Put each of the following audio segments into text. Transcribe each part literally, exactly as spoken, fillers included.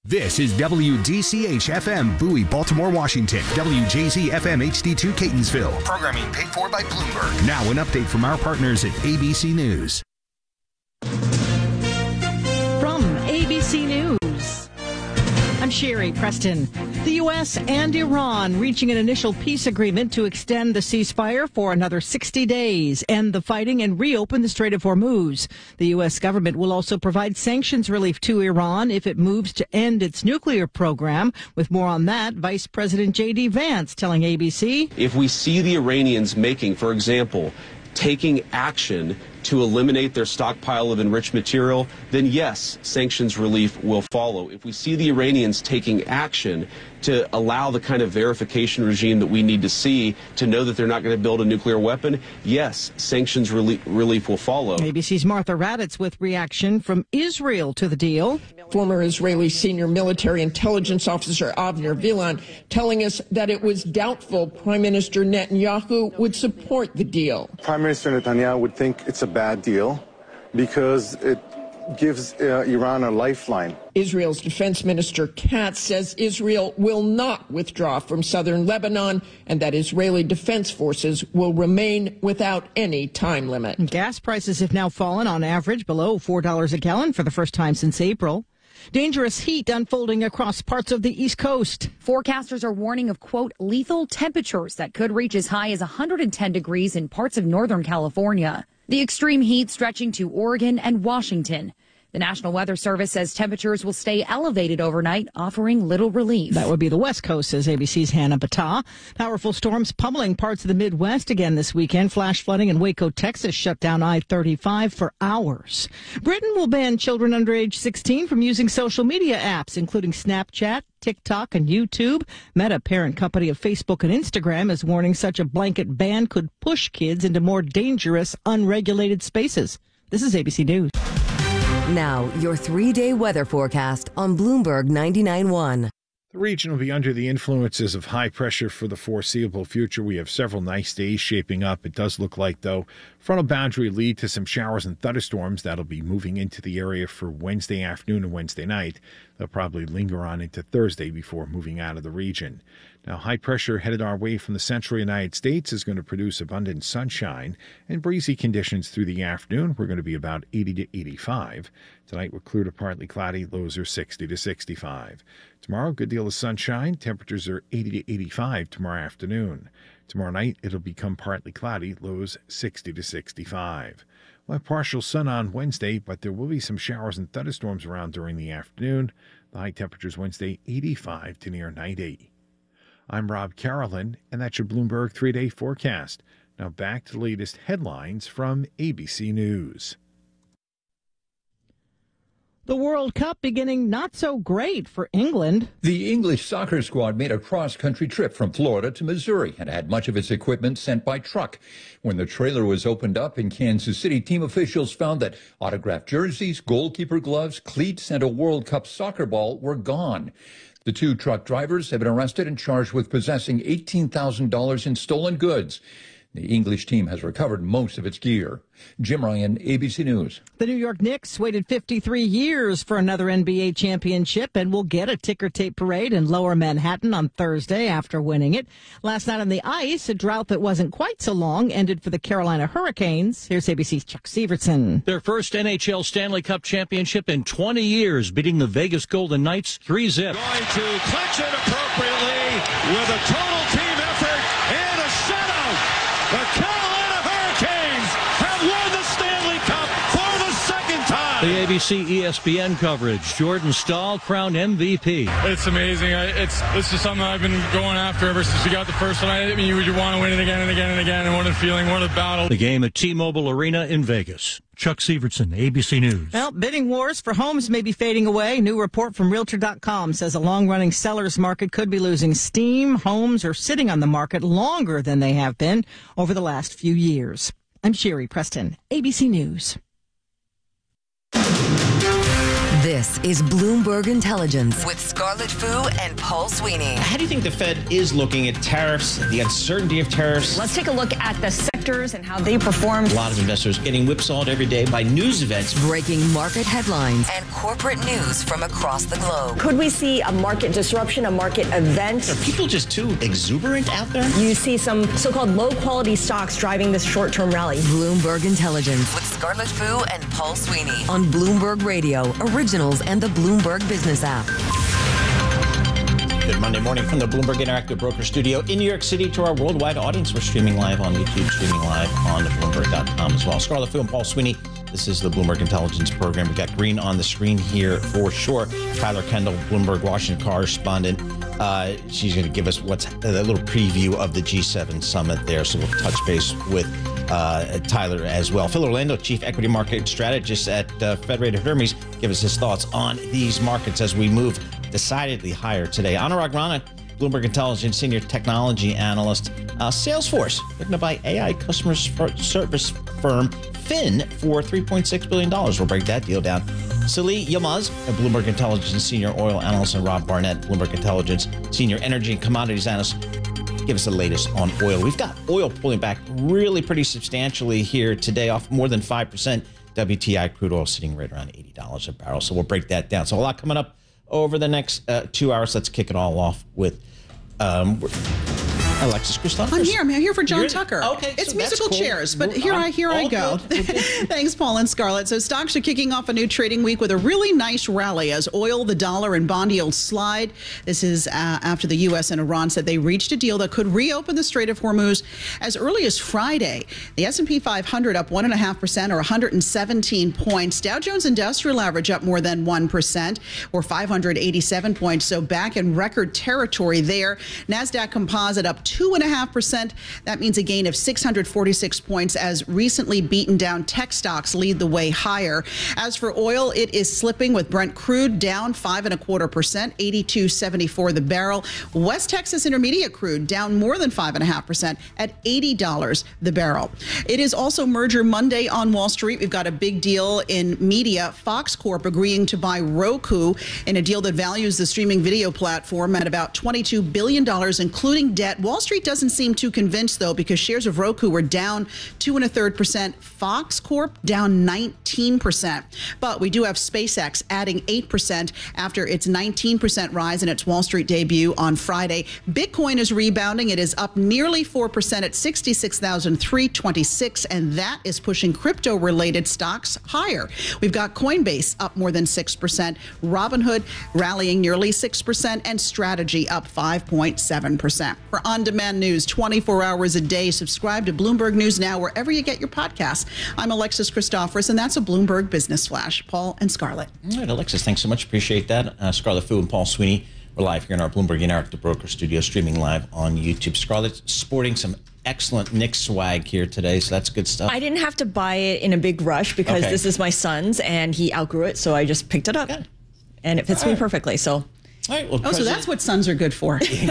This is W D C H F M Bowie, Baltimore, Washington. W J Z F M H D two Catonsville. Programming paid for by Bloomberg. Now an update from our partners at A B C News. From A B C News, I'm Sherry Preston. The U S and Iran reaching an initial peace agreement to extend the ceasefire for another sixty days, end the fighting, and reopen the Strait of Hormuz. The U S government will also provide sanctions relief to Iran if it moves to end its nuclear program. With more on that, Vice President J D. Vance telling A B C. If we see the Iranians making, for example, taking action to eliminate their stockpile of enriched material, then yes, sanctions relief will follow. If we see the Iranians taking action to allow the kind of verification regime that we need to see to know that they're not going to build a nuclear weapon, yes, sanctions relief, relief will follow. A B C's Martha Raddatz with reaction from Israel to the deal. Former Israeli senior military intelligence officer Avner Vilan telling us that it was doubtful Prime Minister Netanyahu would support the deal. Prime Minister Netanyahu would think it's a bad deal because it gives uh, Iran a lifeline. Israel's defense minister Katz says Israel will not withdraw from southern Lebanon and that Israeli defense forces will remain without any time limit. Gas prices have now fallen on average below four dollars a gallon for the first time since April. Dangerous heat unfolding across parts of the East Coast. Forecasters are warning of, quote, lethal temperatures that could reach as high as one hundred ten degrees in parts of Northern California. The extreme heat stretching to Oregon and Washington. The National Weather Service says temperatures will stay elevated overnight, offering little relief. That would be the West Coast, says A B C's Hannah Battah. Powerful storms pummeling parts of the Midwest again this weekend. Flash flooding in Waco, Texas shut down I thirty-five for hours. Britain will ban children under age sixteen from using social media apps, including Snapchat, TikTok, and YouTube. Meta, parent company of Facebook and Instagram, is warning such a blanket ban could push kids into more dangerous, unregulated spaces. This is A B C News. Now, your three-day weather forecast on Bloomberg ninety-nine point one. The region will be under the influences of high pressure for the foreseeable future. We have several nice days shaping up. It does look like, though, frontal boundary lead to some showers and thunderstorms that'll be moving into the area for Wednesday afternoon and Wednesday night. They'll probably linger on into Thursday before moving out of the region. Now, high pressure headed our way from the central United States is going to produce abundant sunshine and breezy conditions through the afternoon. We're going to be about eighty to eighty-five. Tonight, we're clear to partly cloudy. Lows are sixty to sixty-five. Tomorrow, good deal of sunshine. Temperatures are eighty to eighty-five tomorrow afternoon. Tomorrow night, it'll become partly cloudy. Lows sixty to sixty-five. We'll have partial sun on Wednesday, but there will be some showers and thunderstorms around during the afternoon. The high temperatures Wednesday, eighty-five to near ninety. I'm Rob Carolyn, and that's your Bloomberg three-day forecast. Now back to the latest headlines from A B C News. The World Cup beginning not so great for England. The English soccer squad made a cross-country trip from Florida to Missouri and had much of its equipment sent by truck. When the trailer was opened up in Kansas City, team officials found that autographed jerseys, goalkeeper gloves, cleats, and a World Cup soccer ball were gone. The two truck drivers have been arrested and charged with possessing eighteen thousand dollars in stolen goods. The English team has recovered most of its gear. Jim Ryan, A B C News. The New York Knicks waited fifty-three years for another N B A championship and will get a ticker tape parade in Lower Manhattan on Thursday after winning it. Last night on the ice, a drought that wasn't quite so long ended for the Carolina Hurricanes. Here's A B C's Chuck Severson. Their first N H L Stanley Cup championship in twenty years, beating the Vegas Golden Knights three zip. Going to clinch it appropriately with a total team effort and a shutout. The Carolina Hurricanes have won the Stanley Cup for the second time. The A B C E S P N coverage. Jordan Staal crowned M V P. It's amazing. It's This is something I've been going after ever since we got the first one. I mean, you would want to win it again and again and again. And what a feeling, what a battle. The game at T-Mobile Arena in Vegas. Chuck Severson, A B C News. Well, bidding wars for homes may be fading away. New report from Realtor dot com says a long-running seller's market could be losing steam. Homes are sitting on the market longer than they have been over the last few years. I'm Sherry Preston, A B C News. This is Bloomberg Intelligence with Scarlett Fu and Paul Sweeney. How do you think the Fed is looking at tariffs, the uncertainty of tariffs? Let's take a look at the sectors and how they perform. A lot of investors getting whipsawed every day by news events. Breaking market headlines and corporate news from across the globe. Could we see a market disruption, a market event? Are people just too exuberant out there? You see some so-called low-quality stocks driving this short-term rally. Bloomberg Intelligence with Scarlett Fu and Paul Sweeney on Bloomberg Radio, Originals, and the Bloomberg Business app. Good Monday morning from the Bloomberg Interactive Broker Studio in New York City to our worldwide audience. We're streaming live on YouTube, streaming live on Bloomberg dot com as well. Scarlett Fu and Paul Sweeney. This is the Bloomberg Intelligence Program. We've got green on the screen here for sure. Tyler Kendall, Bloomberg Washington correspondent. Uh, she's going to give us what's a little preview of the G seven summit there. So we'll touch base with uh, Tyler as well. Phil Orlando, Chief Equity Market Strategist at uh, Federated Hermes, give us his thoughts on these markets as we move decidedly higher today. Anurag Rana, Bloomberg Intelligence Senior Technology Analyst. Uh, Salesforce looking to buy A I customer service firm Fin for three point six billion dollars. We'll break that deal down. Salih Yilmaz, a Bloomberg Intelligence Senior Oil Analyst, and Rob Barnett, Bloomberg Intelligence Senior Energy and Commodities Analyst. Give us the latest on oil. We've got oil pulling back really pretty substantially here today, off more than five percent. W T I crude oil sitting right around eighty dollars a barrel. So we'll break that down. So a lot coming up over the next uh, two hours. Let's kick it all off with um, Alexis Christoforous. I'm here. I'm here for John You're, Tucker. Okay, it's so musical cool. chairs, but We're, here I'm I here I go. Thanks, Paul and Scarlett. So stocks are kicking off a new trading week with a really nice rally as oil, the dollar, and bond yields slide. This is uh, after the U S and Iran said they reached a deal that could reopen the Strait of Hormuz as early as Friday. The S and P five hundred up one and a half percent, or one hundred seventeen points. Dow Jones Industrial Average up more than one percent, or five hundred eighty-seven points. So back in record territory there. Nasdaq Composite up two and a half percent. That means a gain of six hundred forty-six points as recently beaten down tech stocks lead the way higher. As for oil, it is slipping with Brent crude down five and a quarter percent, eighty-two seventy-four the barrel. West Texas Intermediate crude down more than five and a half percent at eighty dollars the barrel. It is also Merger Monday on Wall Street. We've got a big deal in media. Fox Corp agreeing to buy Roku in a deal that values the streaming video platform at about twenty-two billion dollars, including debt. Wall Street doesn't seem too convinced, though, because shares of Roku were down two and a third percent. Fox Corp down nineteen percent. But we do have SpaceX adding eight percent after its nineteen percent rise in its Wall Street debut on Friday. Bitcoin is rebounding. It is up nearly four percent at sixty-six thousand three hundred twenty-six, and that is pushing crypto-related stocks higher. We've got Coinbase up more than six percent, Robinhood rallying nearly six percent, and Strategy up five point seven percent. For on-demand news twenty-four hours a day, subscribe to Bloomberg News Now wherever you get your podcasts. I'm Alexis Christoforous, and that's a Bloomberg Business Flash. Paul and Scarlett. All right, Alexis, thanks so much. Appreciate that. Uh, Scarlett Fu and Paul Sweeney. We're live here in our Bloomberg Interactive Broker Studio, streaming live on YouTube. Scarlett sporting some excellent Knicks swag here today, so that's good stuff. I didn't have to buy it in a big rush because Okay. this is my son's and he outgrew it, so I just picked it up. Good. And it fits All me right. perfectly, so. All right, well, Oh, so that's what sons are good for. Okay.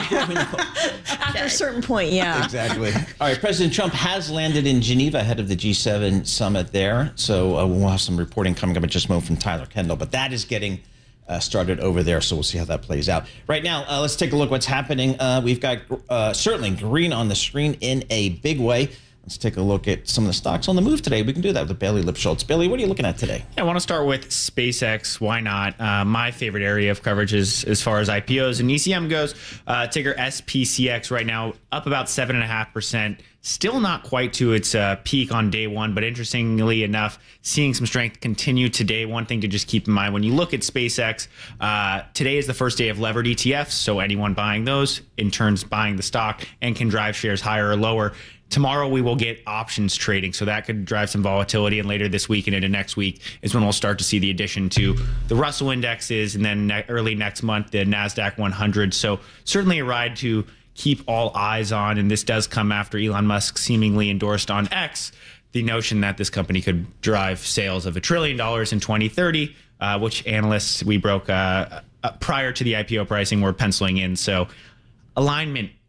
After a certain point, yeah. Exactly. All right, President Trump has landed in Geneva ahead of the G seven summit there. So uh, we'll have some reporting coming up in just a moment from Tyler Kendall. But that is getting uh, started over there, so we'll see how that plays out. Right now, uh, let's take a look what's happening. Uh, we've got uh, certainly green on the screen in a big way. Let's take a look at some of the stocks on the move today. We can do that with Bailey Lipschultz. Bailey, what are you looking at today? I want to start with SpaceX. Why not? Uh, my favorite area of coverage is as far as I P Os and E C M goes. Uh, ticker S P C X right now up about seven point five percent. Still not quite to its uh, peak on day one, but interestingly enough, seeing some strength continue today. One thing to just keep in mind when you look at SpaceX, uh, today is the first day of levered E T Fs, so anyone buying those in turns buying the stock and can drive shares higher or lower. Tomorrow we will get options trading, so that could drive some volatility. And later this week and into next week is when we'll start to see the addition to the Russell indexes, and then ne- early next month the NASDAQ one hundred. So certainly a ride to keep all eyes on. And this does come after Elon Musk seemingly endorsed on X the notion that this company could drive sales of a trillion dollars in twenty thirty, uh, which analysts we broke uh, uh, prior to the I P O pricing were penciling in. So alignment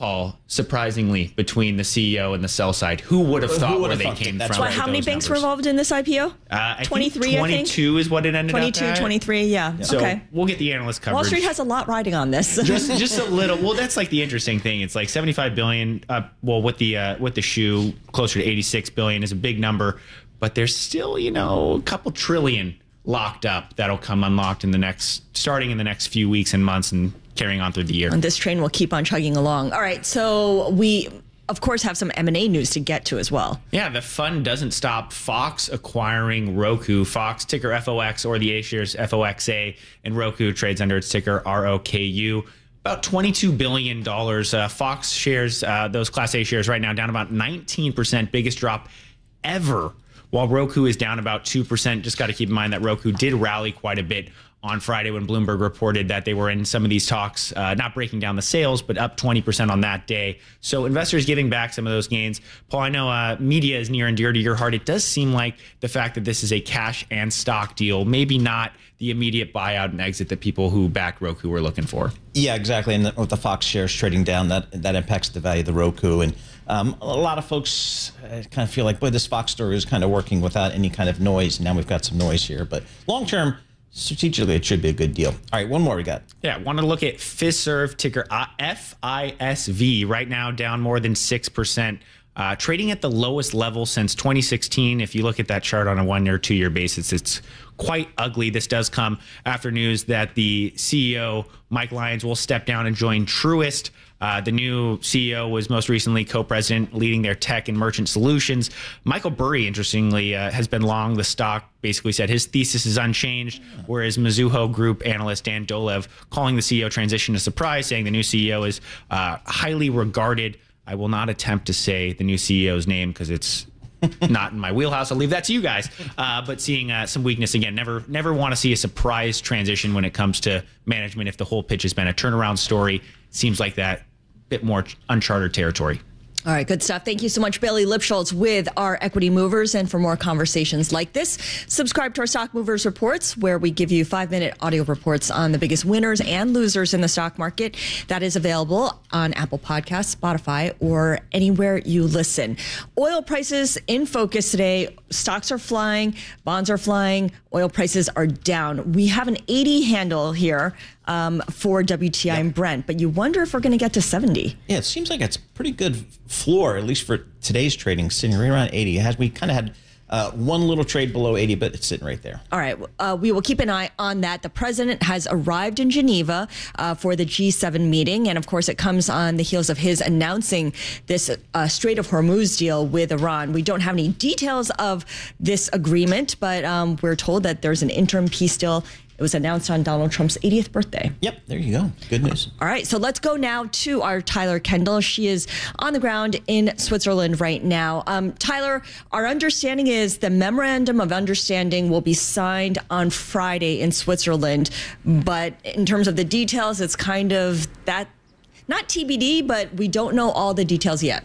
Paul, surprisingly, between the C E O and the sell side. Who would have thought where they came That's from? why. How many banks numbers? were involved in this I P O? Uh, I twenty-three, think twenty-two I think. is what it ended twenty-two, up at. twenty-three, yeah. So okay. we'll get the analyst coverage. Wall Street has a lot riding on this. just just a little. Well, that's like the interesting thing. It's like seventy-five billion. Uh, well, with the uh, with the shoe, closer to eighty-six billion is a big number, but there's still, you know, a couple trillion locked up that'll come unlocked in the next, starting in the next few weeks and months and carrying on through the year. And this train will keep on chugging along. All right, so we, of course, have some M and A news to get to as well. Yeah, the fun doesn't stop. Fox acquiring Roku. Fox, ticker F O X, or the A shares F O X A, and Roku trades under its ticker R O K U. About twenty-two billion dollars. Uh, Fox shares, uh, those Class A shares right now, down about nineteen percent, biggest drop ever. While Roku is down about two percent. Just got to keep in mind that Roku did rally quite a bit on Friday when Bloomberg reported that they were in some of these talks, uh, not breaking down the sales, but up twenty percent on that day. So investors giving back some of those gains. Paul, I know uh, media is near and dear to your heart. It does seem like the fact that this is a cash and stock deal, maybe not the immediate buyout and exit that people who back Roku were looking for. Yeah, exactly. And with the Fox shares trading down, that that impacts the value of the Roku. And um, a lot of folks uh, kind of feel like, boy, this Fox story is kind of working without any kind of noise. Now we've got some noise here. But long term, strategically, it should be a good deal. All right, one more we got. Yeah, want to look at Fiserv, ticker F I S V, right now down more than six percent. Uh, trading at the lowest level since twenty sixteen. If you look at that chart on a one or two year basis, it's quite ugly. This does come after news that the C E O, Mike Lyons, will step down and join Truist. Uh, the new C E O was most recently co-president leading their tech and merchant solutions. Michael Burry, interestingly, uh, has been long the stock, basically said his thesis is unchanged, whereas Mizuho Group analyst Dan Dolev calling the C E O transition a surprise, saying the new C E O is uh, highly regarded. I will not attempt to say the new C E O's name because it's not in my wheelhouse. I'll leave that to you guys. Uh, but seeing uh, some weakness again, never never want to see a surprise transition when it comes to management. If the whole pitch has been a turnaround story, seems like that bit more uncharted territory. All right, good stuff. Thank you so much, Bailey Lipschultz, with our Equity Movers. And for more conversations like this, subscribe to our Stock Movers Reports, where we give you five-minute audio reports on the biggest winners and losers in the stock market. That is available on Apple Podcasts, Spotify, or anywhere you listen. Oil prices in focus today. Stocks are flying, bonds are flying, oil prices are down. We have an eighty handle here um, for W T I yep. and Brent, but you wonder if we're going to get to seventy. Yeah, it seems like it's pretty good floor, at least for today's trading, sitting right around eighty. It has, we kind of had uh, one little trade below eighty, but it's sitting right there. All right. Uh, we will keep an eye on that. The president has arrived in Geneva uh, for the G seven meeting. And of course, it comes on the heels of his announcing this uh, Strait of Hormuz deal with Iran. We don't have any details of this agreement, but um, we're told that there's an interim peace deal. It was announced on Donald Trump's eightieth birthday. Yep, there you go. Good news. All right, so let's go now to our Tyler Kendall. She is on the ground in Switzerland right now. Um, Tyler, our understanding is the memorandum of understanding will be signed on Friday in Switzerland. But in terms of the details, it's kind of that, not T B D, but we don't know all the details yet.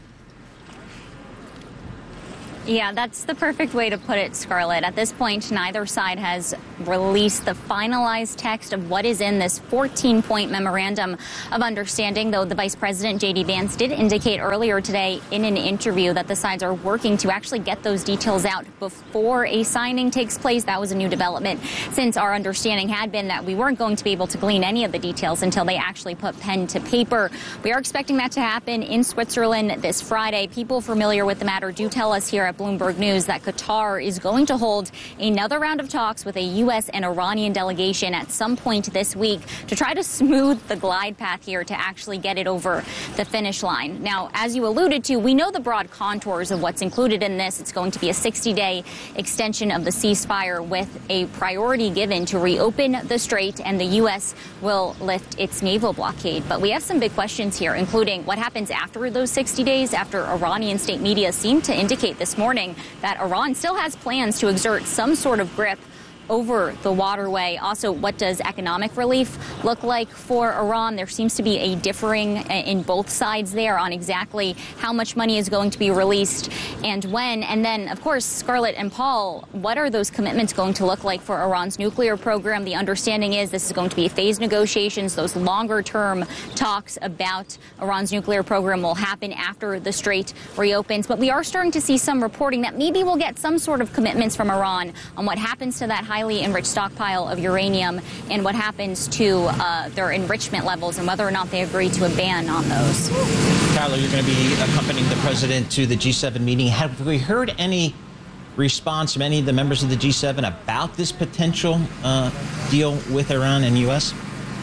Yeah, that's the perfect way to put it, Scarlett. At this point, neither side has released the finalized text of what is in this fourteen-point memorandum of understanding, though the Vice President, J D Vance, did indicate earlier today in an interview that the sides are working to actually get those details out before a signing takes place. That was a new development, since our understanding had been that we weren't going to be able to glean any of the details until they actually put pen to paper. We are expecting that to happen in Switzerland this Friday. People familiar with the matter do tell us here at Bloomberg News that Qatar is going to hold another round of talks with a U S and Iranian delegation at some point this week to try to smooth the glide path here to actually get it over the finish line. Now, as you alluded to, we know the broad contours of what's included in this. It's going to be a sixty-day extension of the ceasefire with a priority given to reopen the strait, and the U S will lift its naval blockade. But we have some big questions here, including what happens after those sixty days, after Iranian state media seemed to indicate this morning that Iran still has plans to exert some sort of grip over the waterway? Also, what does economic relief look like for Iran? There seems to be a differing in both sides there on exactly how much money is going to be released and when. And then, of course, Scarlett and Paul, what are those commitments going to look like for Iran's nuclear program? The understanding is this is going to be phased negotiations. Those longer-term talks about Iran's nuclear program will happen after the Strait reopens. But we are starting to see some reporting that maybe we'll get some sort of commitments from Iran on what happens to that highly enriched stockpile of uranium and what happens to uh, their enrichment levels and whether or not they agree to a ban on those. Tyler, you're going to be accompanying the president to the G seven meeting. Have we heard any response from any of the members of the G seven about this potential uh, deal with Iran and U S?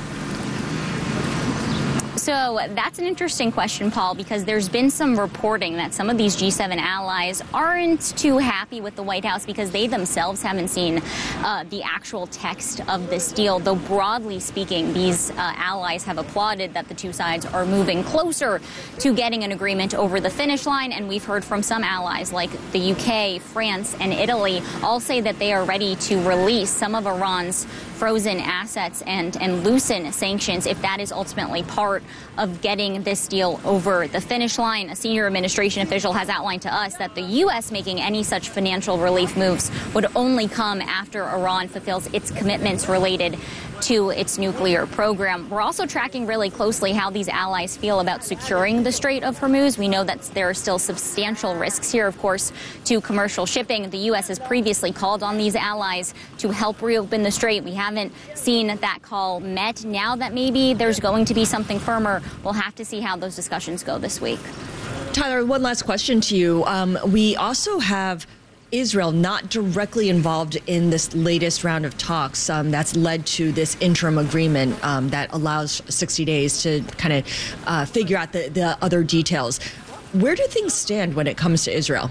So that's an interesting question, Paul, because there's been some reporting that some of these G seven allies aren't too happy with the White House because they themselves haven't seen uh, the actual text of this deal. Though broadly speaking, these uh, allies have applauded that the two sides are moving closer to getting an agreement over the finish line. And we've heard from some allies like the U K, France, and Italy all say that they are ready to release some of Iran's frozen assets and, and loosen sanctions if that is ultimately part of getting this deal over the finish line. A senior administration official has outlined to us that the U S making any such financial relief moves would only come after Iran fulfills its commitments related to its nuclear program. We're also tracking really closely how these allies feel about securing the Strait of Hormuz. We know that there are still substantial risks here, of course, to commercial shipping. The U S has previously called on these allies to help reopen the strait. We haven't seen that call met. Now that maybe there's going to be something firmer, we'll have to see how those discussions go this week. Tyler, one last question to you. Um, we also have Israel not directly involved in this latest round of talks um, that's led to this interim agreement um, that allows sixty days to kind of uh, figure out the, the other details. Where do things stand when it comes to Israel?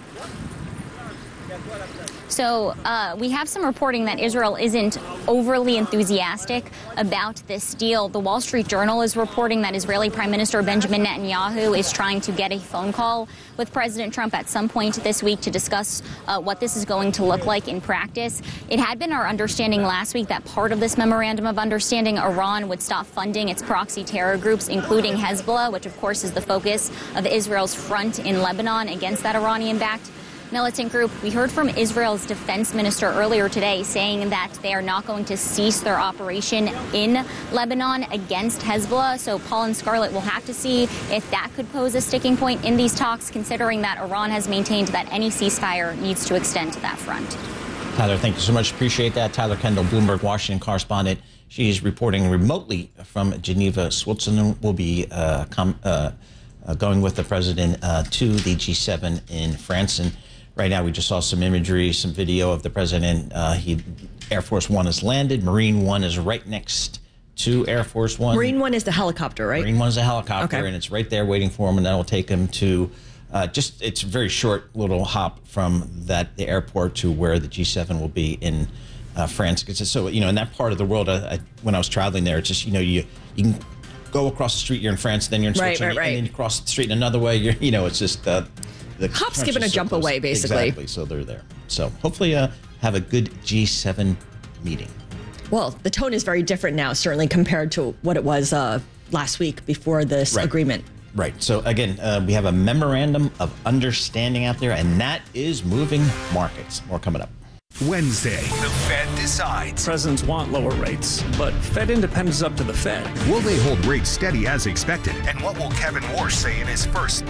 So uh, we have some reporting that Israel isn't overly enthusiastic about this deal. The Wall Street Journal is reporting that Israeli Prime Minister Benjamin Netanyahu is trying to get a phone call with President Trump at some point this week to discuss uh, what this is going to look like in practice. It had been our understanding last week that part of this memorandum of understanding, Iran would stop funding its proxy terror groups, including Hezbollah, which of course is the focus of Israel's front in Lebanon against that Iranian-backed militant group. We heard from Israel's defense minister earlier today saying that they are not going to cease their operation in Lebanon against Hezbollah. So Paul and Scarlett will have to see if that could pose a sticking point in these talks, considering that Iran has maintained that any ceasefire needs to extend to that front. Tyler, thank you so much. Appreciate that. Tyler Kendall, Bloomberg Washington correspondent. She's reporting remotely from Geneva, Switzerland. Will be uh, com- uh, uh, going with the president uh, to the G seven in France. And right now, we just saw some imagery, some video of the president. Uh, he, Air Force One has landed. Marine One is right next to Air Force One. Marine One is the helicopter, right? Marine One is a helicopter, okay. And it's right there waiting for him, and that will take him to uh, just, it's a very short little hop from that the airport to where the G seven will be in uh, France. Because so, you know, in that part of the world, I, I, when I was traveling there, it's just, you know, you, you can go across the street, you're in France, then you're in Switzerland, right, right, right. and then you cross the street in another way, you're, you know, it's just... Uh, The hop, skip, and a jump close. away, basically. Exactly, so they're there. So hopefully uh, have a good G seven meeting. Well, the tone is very different now, certainly compared to what it was uh, last week before this right. agreement. Right. So again, uh, we have a memorandum of understanding out there, and that is moving markets. More coming up. Wednesday, the Fed decides. Presidents want lower rates, but Fed independence is up to the Fed. Will they hold rates steady as expected? And what will Kevin Warsh say in his first